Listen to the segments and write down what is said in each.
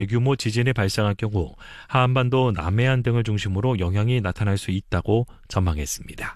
대규모 지진이 발생할 경우 한반도 남해안 등을 중심으로 영향이 나타날 수 있다고 전망했습니다.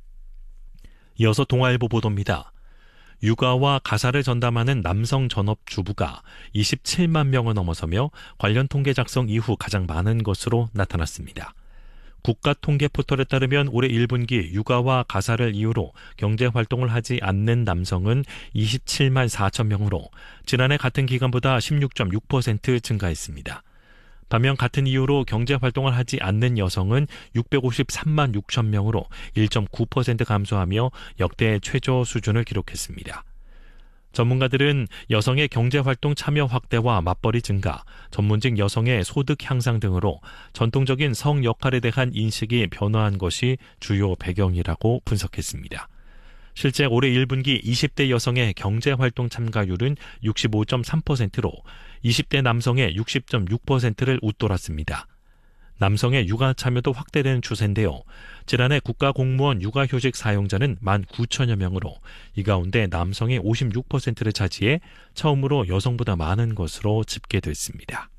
이어서 동아일보 보도입니다. 육아와 가사를 전담하는 남성 전업주부가 27만 명을 넘어서며 관련 통계 작성 이후 가장 많은 것으로 나타났습니다. 국가통계포털에 따르면 올해 1분기 육아와 가사를 이유로 경제활동을 하지 않는 남성은 27만 4천 명으로 지난해 같은 기간보다 16.6% 증가했습니다. 반면 같은 이유로 경제활동을 하지 않는 여성은 653만 6천 명으로 1.9% 감소하며 역대 최저 수준을 기록했습니다. 전문가들은 여성의 경제활동 참여 확대와 맞벌이 증가, 전문직 여성의 소득 향상 등으로 전통적인 성 역할에 대한 인식이 변화한 것이 주요 배경이라고 분석했습니다. 실제 올해 1분기 20대 여성의 경제활동 참가율은 65.3%로 20대 남성의 60.6%를 웃돌았습니다. 남성의 육아 참여도 확대되는 추세인데요. 지난해 국가공무원 육아휴직 사용자는 19,000여 명으로 이 가운데 남성이 56%를 차지해 처음으로 여성보다 많은 것으로 집계됐습니다.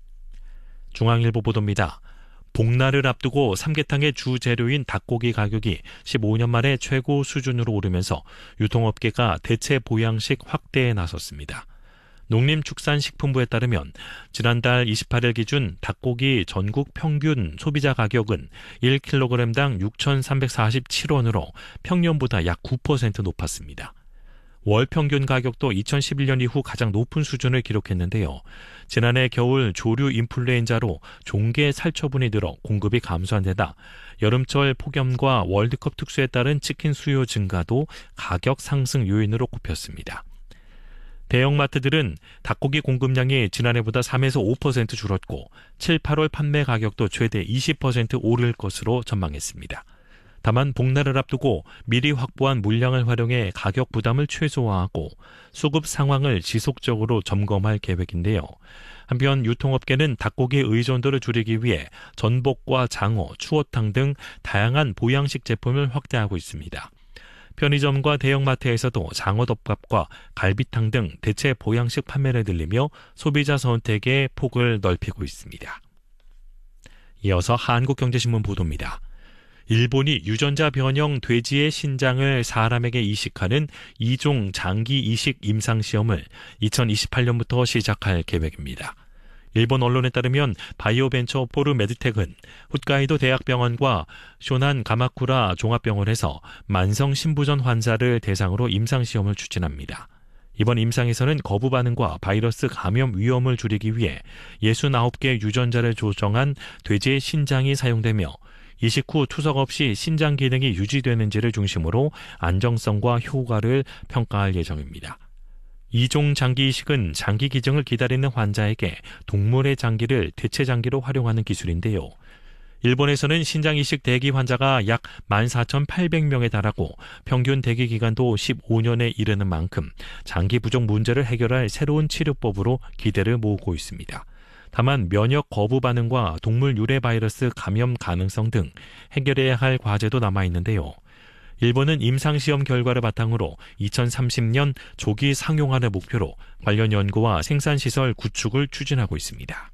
중앙일보 보도입니다. 복날을 앞두고 삼계탕의 주 재료인 닭고기 가격이 15년 만에 최고 수준으로 오르면서 유통업계가 대체 보양식 확대에 나섰습니다. 농림축산식품부에 따르면 지난달 28일 기준 닭고기 전국 평균 소비자 가격은 1kg당 6,347원으로 평년보다 약 9% 높았습니다. 월 평균 가격도 2011년 이후 가장 높은 수준을 기록했는데요. 지난해 겨울 조류 인플루엔자로 종개 살처분이 늘어 공급이 감소한 데다 여름철 폭염과 월드컵 특수에 따른 치킨 수요 증가도 가격 상승 요인으로 꼽혔습니다. 대형마트들은 닭고기 공급량이 지난해보다 3에서 5% 줄었고 7, 8월 판매 가격도 최대 20% 오를 것으로 전망했습니다. 다만 복날을 앞두고 미리 확보한 물량을 활용해 가격 부담을 최소화하고 수급 상황을 지속적으로 점검할 계획인데요. 한편 유통업계는 닭고기 의존도를 줄이기 위해 전복과 장어, 추어탕 등 다양한 보양식 제품을 확대하고 있습니다. 편의점과 대형마트에서도 장어덮밥과 갈비탕 등 대체 보양식 판매를 늘리며 소비자 선택의 폭을 넓히고 있습니다. 이어서 한국경제신문 보도입니다. 일본이 유전자 변형 돼지의 신장을 사람에게 이식하는 2종 장기 이식 임상시험을 2028년부터 시작할 계획입니다. 일본 언론에 따르면 바이오벤처 포르메드텍은 홋카이도 대학병원과 쇼난 가마쿠라 종합병원에서 만성 신부전 환자를 대상으로 임상시험을 추진합니다. 이번 임상에서는 거부 반응과 바이러스 감염 위험을 줄이기 위해 69개 유전자를 조정한 돼지의 신장이 사용되며 이식 후 투석 없이 신장 기능이 유지되는지를 중심으로 안정성과 효과를 평가할 예정입니다. 2종 장기 이식은 장기 기증을 기다리는 환자에게 동물의 장기를 대체 장기로 활용하는 기술인데요. 일본에서는 신장 이식 대기 환자가 약 14,800명에 달하고 평균 대기 기간도 15년에 이르는 만큼 장기 부족 문제를 해결할 새로운 치료법으로 기대를 모으고 있습니다. 다만 면역 거부 반응과 동물 유래 바이러스 감염 가능성 등 해결해야 할 과제도 남아있는데요. 일본은 임상시험 결과를 바탕으로 2030년 조기 상용화를 목표로 관련 연구와 생산시설 구축을 추진하고 있습니다.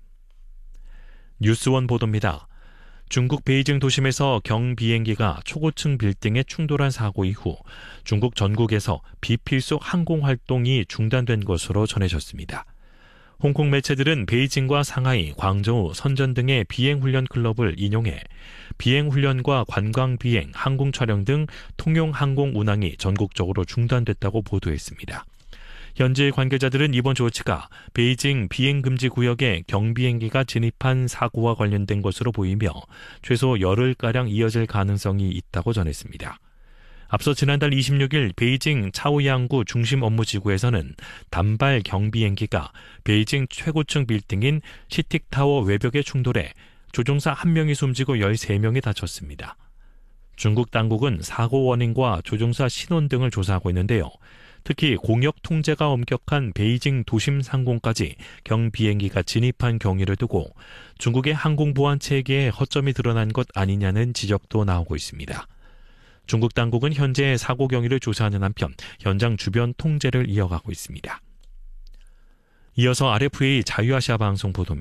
뉴스원 보도입니다. 중국 베이징 도심에서 경비행기가 초고층 빌딩에 충돌한 사고 이후 중국 전국에서 비필수 항공활동이 중단된 것으로 전해졌습니다. 홍콩 매체들은 베이징과 상하이, 광저우, 선전 등의 비행훈련 클럽을 인용해 비행훈련과 관광비행, 항공 촬영 등 통용 항공 운항이 전국적으로 중단됐다고 보도했습니다. 현지 관계자들은 이번 조치가 베이징 비행금지 구역에 경비행기가 진입한 사고와 관련된 것으로 보이며 최소 열흘가량 이어질 가능성이 있다고 전했습니다. 앞서 지난달 26일 베이징 차오양구 중심 업무지구에서는 단발 경비행기가 베이징 최고층 빌딩인 시틱타워 외벽에 충돌해 조종사 1명이 숨지고 13명이 다쳤습니다. 중국 당국은 사고 원인과 조종사 신원 등을 조사하고 있는데요. 특히 공역 통제가 엄격한 베이징 도심 상공까지 경비행기가 진입한 경위를 두고 중국의 항공보안 체계에 허점이 드러난 것 아니냐는 지적도 나오고 있습니다. 중국 당국은 현재 사고 경위를 조사하는 한편 현장 주변 통제를 이어가고 있습니다. 이어서 RFA 자유아시아 방송 보도입니다.